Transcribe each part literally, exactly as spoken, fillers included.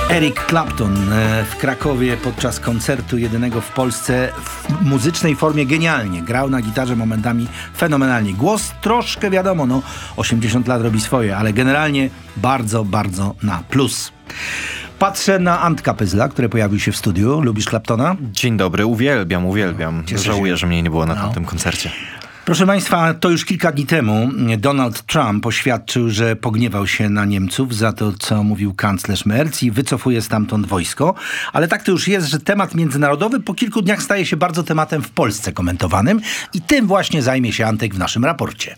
Eric Clapton w Krakowie podczas koncertu jedynego w Polsce w muzycznej formie genialnie. Grał na gitarze momentami fenomenalnie. Głos troszkę wiadomo, no osiemdziesiąt lat robi swoje, ale generalnie bardzo, bardzo na plus. Patrzę na Antka Pyzla, który pojawił się w studiu. Lubisz Claptona? Dzień dobry, uwielbiam, uwielbiam. Cieszę Żałuję, się. że mnie nie było na No. tamtym koncercie. Proszę Państwa, to już kilka dni temu Donald Trump oświadczył, że pogniewał się na Niemców za to, co mówił kanclerz Merz i wycofuje stamtąd wojsko. Ale tak to już jest, że temat międzynarodowy po kilku dniach staje się bardzo tematem w Polsce komentowanym i tym właśnie zajmie się Antek w naszym raporcie.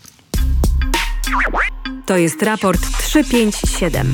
To jest raport trzysta pięćdziesiąt siedem.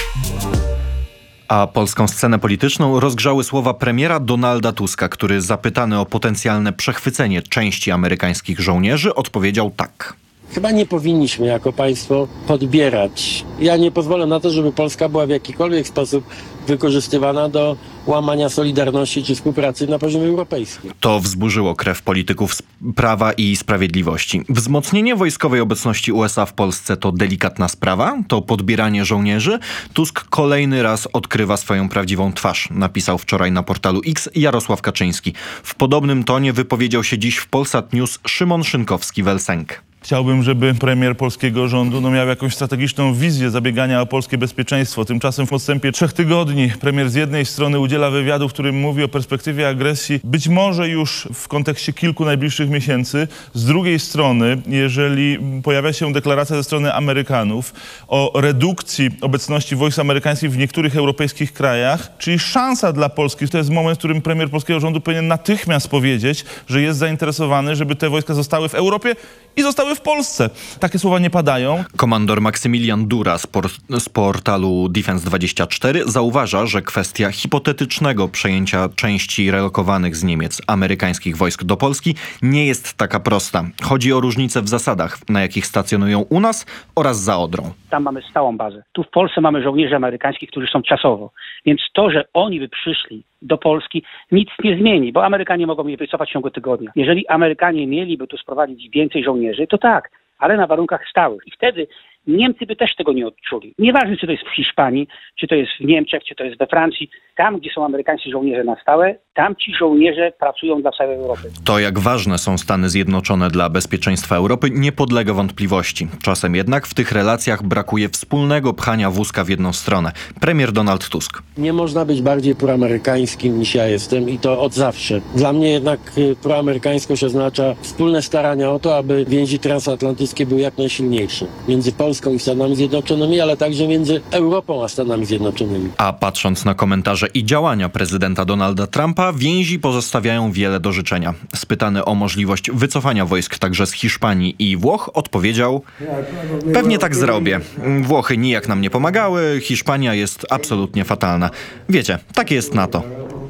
A polską scenę polityczną rozgrzały słowa premiera Donalda Tuska, który zapytany o potencjalne przechwycenie części amerykańskich żołnierzy odpowiedział tak. Chyba nie powinniśmy jako państwo podbierać. Ja nie pozwolę na to, żeby Polska była w jakikolwiek sposób wykorzystywana do łamania solidarności czy współpracy na poziomie europejskim. To wzburzyło krew polityków Prawa i Sprawiedliwości. Wzmocnienie wojskowej obecności U S A w Polsce to delikatna sprawa? To podbieranie żołnierzy? Tusk kolejny raz odkrywa swoją prawdziwą twarz, napisał wczoraj na portalu X Jarosław Kaczyński. W podobnym tonie wypowiedział się dziś w Polsat News Szymon Szynkowski-Welsenk. Chciałbym, żeby premier polskiego rządu no, miał jakąś strategiczną wizję zabiegania o polskie bezpieczeństwo. Tymczasem w odstępie trzech tygodni premier z jednej strony udziela wywiadu, w którym mówi o perspektywie agresji, być może już w kontekście kilku najbliższych miesięcy. Z drugiej strony, jeżeli pojawia się deklaracja ze strony Amerykanów o redukcji obecności wojsk amerykańskich w niektórych europejskich krajach, czyli szansa dla Polski, to jest moment, w którym premier polskiego rządu powinien natychmiast powiedzieć, że jest zainteresowany, żeby te wojska zostały w Europie i zostały w Polsce. Takie słowa nie padają. Komandor Maksymilian Dura z, por- z portalu Defense dwadzieścia cztery zauważa, że kwestia hipotetycznego przejęcia części relokowanych z Niemiec amerykańskich wojsk do Polski nie jest taka prosta. Chodzi o różnice w zasadach, na jakich stacjonują u nas oraz za Odrą. Tam mamy stałą bazę. Tu w Polsce mamy żołnierzy amerykańskich, którzy są czasowo. Więc to, że oni by przyszli do Polski, nic nie zmieni, bo Amerykanie mogą je wycofać w ciągu tygodnia. Jeżeli Amerykanie mieliby tu sprowadzić więcej żołnierzy, to tak, ale na warunkach stałych. I wtedy Niemcy by też tego nie odczuli. Nieważne, czy to jest w Hiszpanii, czy to jest w Niemczech, czy to jest we Francji. Tam, gdzie są amerykańscy żołnierze na stałe, tam ci żołnierze pracują dla całej Europy. To, jak ważne są Stany Zjednoczone dla bezpieczeństwa Europy, nie podlega wątpliwości. Czasem jednak w tych relacjach brakuje wspólnego pchania wózka w jedną stronę. Premier Donald Tusk. Nie można być bardziej proamerykańskim niż ja jestem i to od zawsze. Dla mnie jednak y, proamerykańskość oznacza wspólne starania o to, aby więzi transatlantyckie były jak najsilniejsze. Między Polską i Stanami Zjednoczonymi, ale także między Europą a Stanami Zjednoczonymi. A patrząc na komentarze i działania prezydenta Donalda Trumpa, więzi pozostawiają wiele do życzenia. Spytany o możliwość wycofania wojsk także z Hiszpanii i Włoch, odpowiedział: pewnie tak zrobię. Włochy nijak nam nie pomagały, Hiszpania jest absolutnie fatalna. Wiecie, takie jest NATO.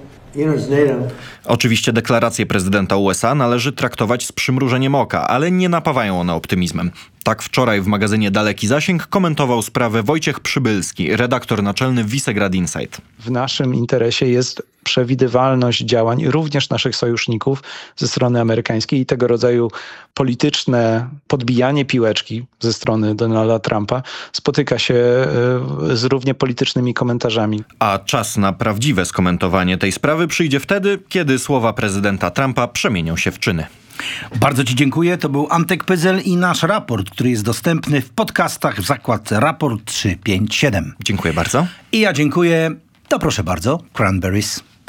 Oczywiście deklaracje prezydenta U S A należy traktować z przymrużeniem oka, ale nie napawają one optymizmem. Tak wczoraj w magazynie Daleki Zasięg komentował sprawę Wojciech Przybylski, redaktor naczelny Visegrad Insight. W naszym interesie jest przewidywalność działań również naszych sojuszników ze strony amerykańskiej i tego rodzaju polityczne podbijanie piłeczki ze strony Donalda Trumpa spotyka się z równie politycznymi komentarzami. A czas na prawdziwe skomentowanie tej sprawy przyjdzie wtedy, kiedy słowa prezydenta Trumpa przemienią się w czyny. Bardzo Ci dziękuję. To był Antek Pyzel i nasz raport, który jest dostępny w podcastach w zakładce Raport trzysta pięćdziesiąt siedem. Dziękuję bardzo. I ja dziękuję. To proszę bardzo, Cranberries.